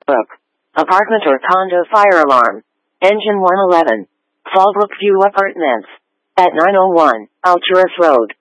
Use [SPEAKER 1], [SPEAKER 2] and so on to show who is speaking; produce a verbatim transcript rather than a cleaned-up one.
[SPEAKER 1] Apartment or condo fire alarm. Engine one eleven. Fallbrook View Apartments. At nine oh one Alturas Road.